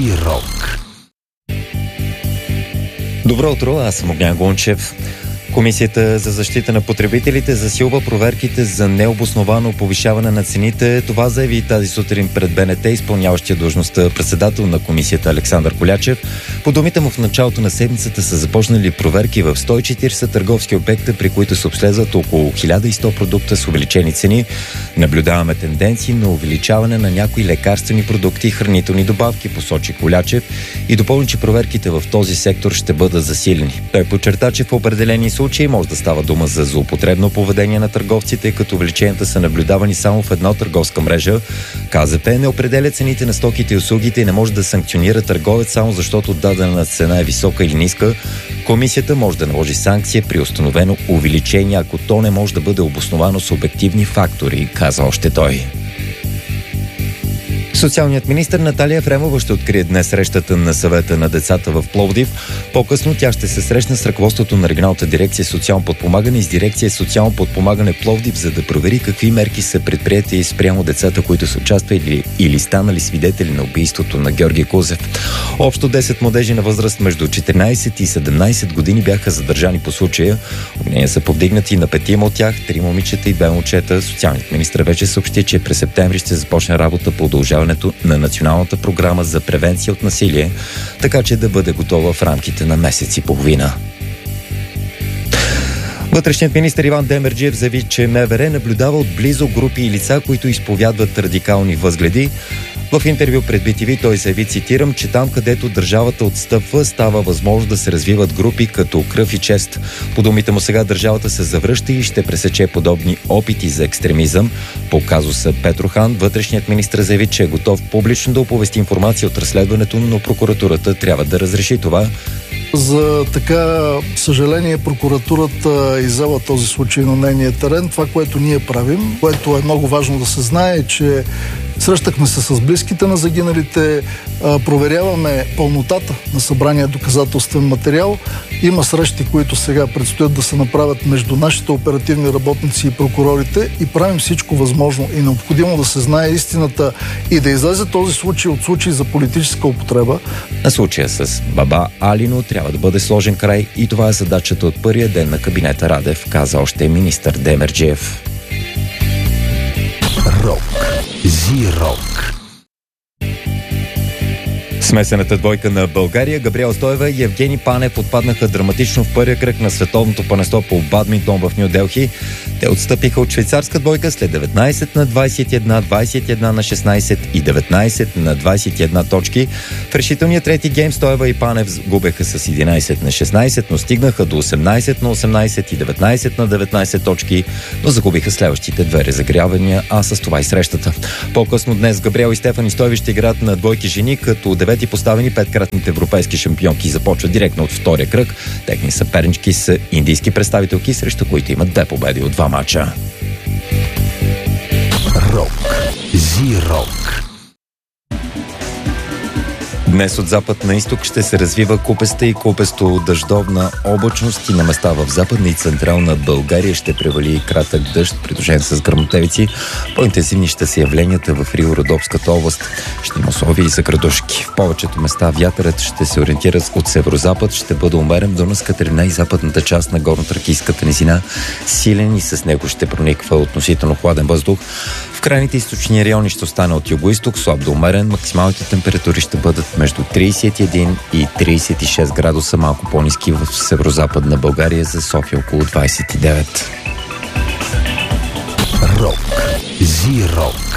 Зирок. Добро утро, аз съм Огнян Гончев. Комисията за защита на потребителите засилва проверките за необосновано повишаване на цените. Това заяви тази сутрин пред БНТ изпълняващия длъжността председател на комисията Александър Колячев. По думите му в началото на седмицата са започнали проверки в 140 търговски обекта, при които се обследват около 1100 продукта с увеличени цени. Наблюдаваме тенденции на увеличаване на някои лекарствени продукти и хранителни добавки, посочи Колячев и допълни, че проверките в този сектор ще бъдат засилени. Той подчерта, че в определени случаи може да става дума за злоупотребно поведение на търговците, като увеличенията са наблюдавани само в една търговска мрежа. КЗП не определя цените на стоките и услугите и не може да санкционира търговец само защото дадена цена е висока или ниска. Комисията може да наложи санкция при установено увеличение, ако то не може да бъде обосновано с обективни фактори, каза още той. Социалният министър Наталия Ефремова ще открие днес срещата на съвета на децата в Пловдив. По-късно тя ще се срещне с ръководството на регионалната дирекция социално подпомагане и с дирекция социално подпомагане Пловдив, за да провери какви мерки са предприети спрямо децата, които са участвали или станали свидетели на убийството на Георги Кузев. Общо 10 младежи на възраст между 14 и 17 години бяха задържани по случая. Обвинения са повдигнати на 5 от тях, 3 момичета и 2 момчета. Социалният министър вече съобщи, че през септември ще започне работа по удължаване на Националната програма за превенция от насилие, така че да бъде готова в рамките на месец и половина. Вътрешният министър Иван Демерджиев заяви, че МВР наблюдава отблизо групи и лица, които изповядват радикални възгледи. В интервю пред BTV той заяви, цитирам, че там, където държавата отстъпва, става възможно да се развиват групи като Кръв и чест. По думите му сега държавата се завръща и ще пресече подобни опити за екстремизъм. По казуса Петрохан, вътрешният министър заяви, че е готов публично да оповести информация от разследването, но прокуратурата трябва да разреши това. За така съжаление прокуратурата иззела този случай на нейния терен. Това, което ние правим, което е много важно да се знае, е, че срещахме се с близките на загиналите, проверяваме пълнотата на събрания доказателствен материал. Има срещи, които сега предстоят да се направят между нашите оперативни работници и прокурорите и правим всичко възможно и необходимо да се знае истината и да излезе този случай от случай за политическа употреба. На случая с баба Алино трябва да бъде сложен край и това е задачата от първия ден на кабинета Радев, каза още министър Демерджиев. Рок. Зирок. Смесената двойка на България Габриел Стоева и Евгений Панев отпаднаха драматично в първия кръг на световното първенство по бадминтон в Ню Делхи. Те отстъпиха от швейцарска двойка след 19 на 21, 21 на 16 и 19 на 21 точки. В решителния трети гейм Стоева и Панев губеха с 11 на 16, но стигнаха до 18 на 18 и 19 на 19 точки, но загубиха следващите две разигравания, а с това и срещата. По-късно днес Габриел и Стефани Стоеви ще играят на двойки жени, като девети поставени петкратните европейски шампионки започват директно от втория кръг. Техни съпернички са индийски представителки, срещу които имат 2 победи от 2 мача. Рок. Зирок. Днес от запад на изток ще се развива купеста и купесто-дъждовна облачност и на места в западна и централна България ще превали кратък дъжд, придружен с гръмотевици. По-интензивни ще са явленията в Рио-Родопската област. Ще има условия и за градушки. В повечето места вятърът ще се ориентира от северозапад, ще бъде умерен до Катерина и западната част на горно-тракийската низина. Силен и с него ще прониква относително хладен въздух. В крайните източни райони ще остане от юго-исток, слаб до умерен. Максималните температури ще бъдат между 31 и 36 градуса, малко по-ниски в северозападна България, за София около 29. Рок. Зирок.